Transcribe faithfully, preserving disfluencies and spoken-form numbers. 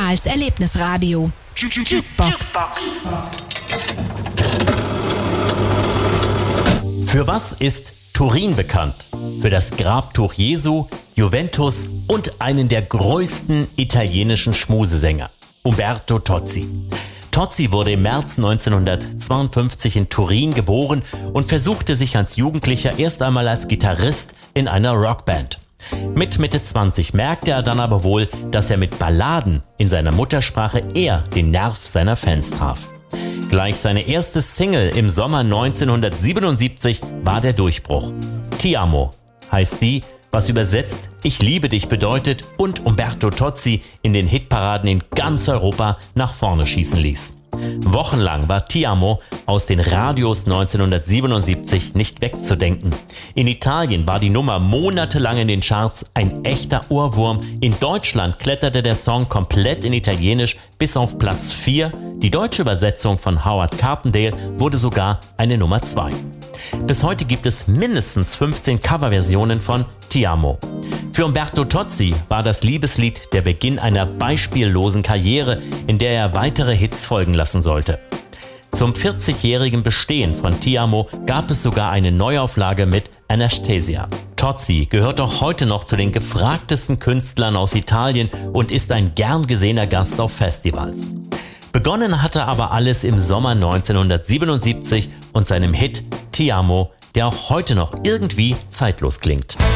Ehemals Erlebnisradio. Jukebox. Für was ist Turin bekannt? Für das Grabtuch Jesu, Juventus und einen der größten italienischen Schmusesänger, Umberto Tozzi. Tozzi wurde im März neunzehnhundertzweiundfünfzig in Turin geboren und versuchte sich als Jugendlicher erst einmal als Gitarrist in einer Rockband. Mit Mitte zwanzig merkte er dann aber wohl, dass er mit Balladen in seiner Muttersprache eher den Nerv seiner Fans traf. Gleich seine erste Single im Sommer neunzehnhundertsiebenundsiebzig war der Durchbruch. Ti amo heißt die, was übersetzt Ich liebe dich bedeutet und Umberto Tozzi in den Hitparaden in ganz Europa nach vorne schießen ließ. Wochenlang war Ti amo aus den Radios neunzehnhundertsiebenundsiebzig nicht wegzudenken. In Italien war die Nummer monatelang in den Charts ein echter Ohrwurm. In Deutschland kletterte der Song komplett in Italienisch bis auf Platz vier. Die deutsche Übersetzung von Howard Carpendale wurde sogar eine Nummer zwei. Bis heute gibt es mindestens fünfzehn Coverversionen von Ti amo. Für Umberto Tozzi war das Liebeslied der Beginn einer beispiellosen Karriere, in der er weitere Hits folgen lassen sollte. Zum vierzigjährigen Bestehen von Ti amo gab es sogar eine Neuauflage mit Anastasia. Tozzi gehört auch heute noch zu den gefragtesten Künstlern aus Italien und ist ein gern gesehener Gast auf Festivals. Begonnen hatte aber alles im Sommer neunzehnhundertsiebenundsiebzig und seinem Hit Ti amo, der auch heute noch irgendwie zeitlos klingt.